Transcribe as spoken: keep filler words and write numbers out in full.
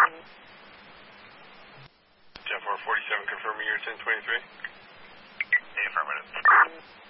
ten four forty-seven confirming you're ten twenty-three. The affirmative.